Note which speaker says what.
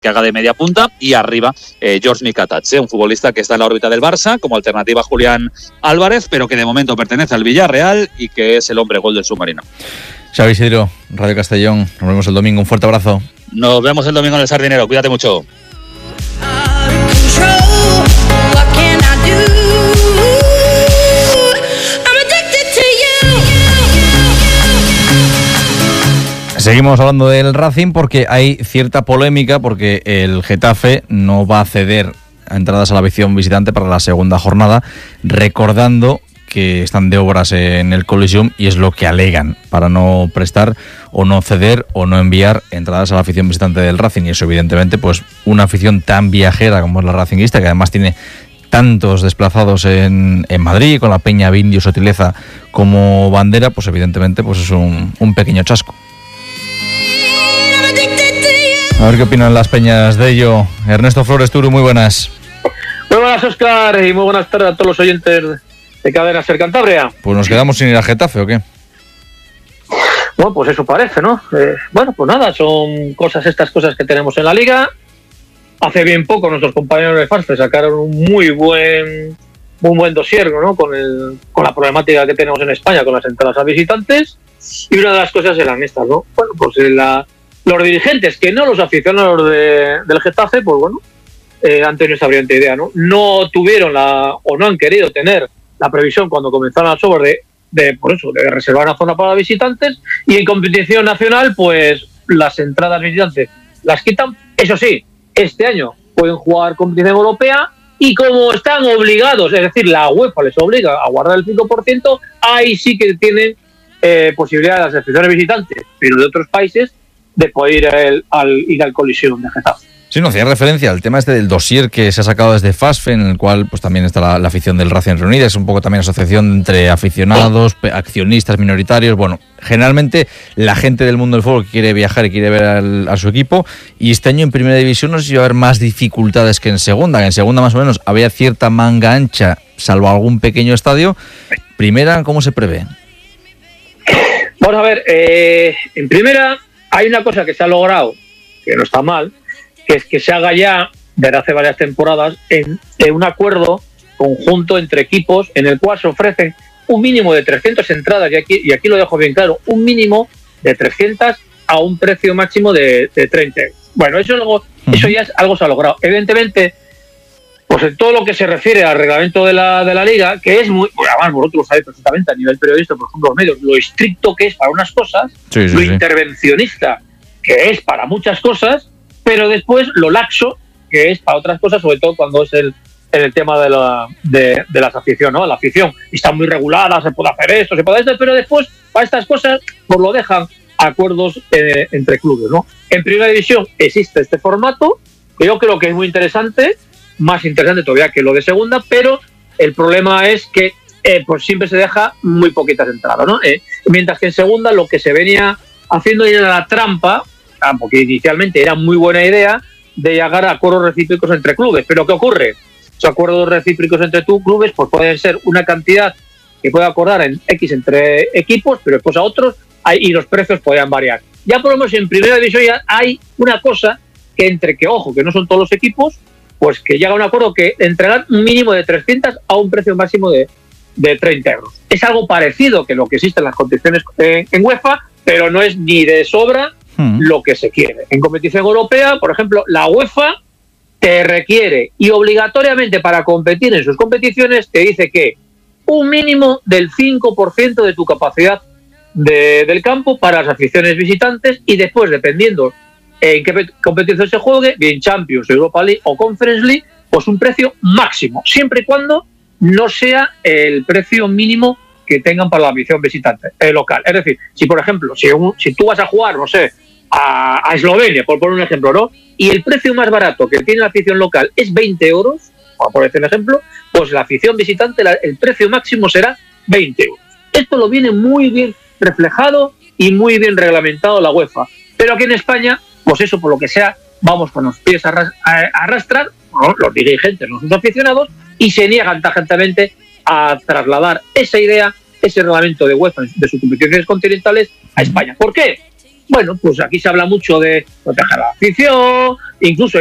Speaker 1: que haga de media punta, y arriba George Nikatache, un futbolista que está en la órbita del Barça como alternativa a Julián Álvarez, pero que de momento pertenece al Villarreal y que es el hombre gol del submarino.
Speaker 2: Xavi Isidro, Radio Castellón, nos vemos el domingo, un fuerte abrazo.
Speaker 1: Nos vemos el domingo en el Sardinero, cuídate mucho.
Speaker 2: Seguimos hablando del Racing porque hay cierta polémica, porque el Getafe no va a ceder a entradas a la afición visitante para la segunda jornada, recordando que están de obras en el Coliseum y es lo que alegan para no prestar o no ceder o no enviar entradas a la afición visitante del Racing. Y eso, evidentemente, pues una afición tan viajera como es la racinguista, que además tiene tantos desplazados en Madrid, con la Peña Vindio Sotileza como bandera, pues evidentemente pues es un pequeño chasco. A ver qué opinan las peñas de ello. Ernesto Flores Turu, muy buenas.
Speaker 3: Muy buenas, Óscar, y muy buenas tardes a todos los oyentes de Cadena Ser Cantabria.
Speaker 2: Pues nos quedamos sin ir a Getafe, ¿o qué?
Speaker 3: Bueno, pues eso parece, ¿no? Bueno, pues nada, son estas cosas que tenemos en la Liga. Hace bien poco nuestros compañeros de FASFE sacaron un muy buen dossier, ¿no? Con la problemática que tenemos en España con las entradas a visitantes. Y una de las cosas eran estas, ¿no? Bueno, pues los dirigentes, que no los aficionados del Getafe, pues bueno, han tenido esa brillante idea, ¿no? No tuvieron o no han querido tener la previsión cuando comenzaron las obras de reservar una zona para visitantes, y en competición nacional, pues las entradas visitantes las quitan. Eso sí, este año pueden jugar competición europea y como están obligados, es decir, la UEFA les obliga a guardar el 5%, ahí sí que tienen posibilidad de las aficiones visitantes, pero de otros países, de poder ir al Coliseum de Getafe.
Speaker 2: Sí, no, hacía referencia al tema del dossier que se ha sacado desde FASFE, en el cual pues también está la afición del Racing reunida, es un poco también asociación entre aficionados, accionistas minoritarios. Bueno, generalmente la gente del mundo del fútbol que quiere viajar y quiere ver a su equipo, y este año en Primera División no sé si va a haber más dificultades que en Segunda, que en Segunda más o menos había cierta manga ancha, salvo algún pequeño estadio. Primera, ¿cómo se prevé?
Speaker 3: Vamos a ver, en Primera hay una cosa que se ha logrado, que no está mal, que es que se haga ya, desde hace varias temporadas, en un acuerdo conjunto entre equipos en el cual se ofrecen un mínimo de 300 entradas, y aquí lo dejo bien claro, un mínimo de 300 a un precio máximo de 30 euros. Bueno, eso ya es algo se ha logrado. Evidentemente, pues en todo lo que se refiere al reglamento de la Liga, que es muy, bueno, además vosotros lo sabéis perfectamente a nivel periodista, por ejemplo, los medios, lo estricto que es para unas cosas, lo intervencionista que es para muchas cosas, pero después lo laxo que es para otras cosas, sobre todo cuando es en el tema de las aficiones, ¿no? La afición está muy regulada, se puede hacer esto, pero después para estas cosas pues lo dejan acuerdos entre clubes, ¿no? En Primera División existe este formato, que yo creo que es muy interesante, más interesante todavía que lo de Segunda, pero el problema es que pues siempre se deja muy poquitas entradas, ¿no? Mientras que en Segunda lo que se venía haciendo era la trampa, porque inicialmente era muy buena idea, de llegar a acuerdos recíprocos entre clubes. Pero ¿qué ocurre? Esos acuerdos recíprocos entre clubes pues pueden ser una cantidad que puede acordar en X entre equipos, pero después a otros y los precios podrían variar. Ya por lo menos en Primera División ya hay una cosa que ojo, que no son todos los equipos, pues que llega a un acuerdo que entregan un mínimo de 300 a un precio máximo de 30 euros. Es algo parecido que lo que existe en las competiciones en UEFA, pero no es ni de sobra lo que se quiere. En competición europea, por ejemplo, la UEFA te requiere y obligatoriamente para competir en sus competiciones te dice que un mínimo del 5% de tu capacidad del campo para las aficiones visitantes, y después, dependiendo en qué competición se juegue, bien Champions, Europa League o Conference League, pues un precio máximo, siempre y cuando no sea el precio mínimo que tengan para la afición visitante local. Es decir, si por ejemplo, si tú vas a jugar, no sé, a Eslovenia, por poner un ejemplo, ¿no? Y el precio más barato que tiene la afición local es 20 euros, por decir un ejemplo, pues la afición visitante, el precio máximo será 20 euros. Esto lo viene muy bien reflejado y muy bien reglamentado la UEFA. Pero aquí en España, pues eso, por lo que sea, vamos con los pies a arrastrar, ¿no? Los dirigentes, los aficionados, y se niegan tajantemente a trasladar esa idea, ese reglamento de UEFA de sus competiciones continentales a España. ¿Por qué? bueno, pues aquí se habla mucho de proteger a la afición, incluso